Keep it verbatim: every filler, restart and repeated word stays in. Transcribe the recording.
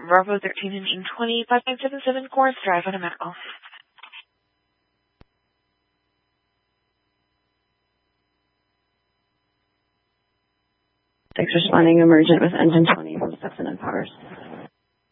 Bravo thirteen engine twenty, five nine seven seven Course Drive on a medical. Six responding emergent with engine twenty from Stetson and Powers.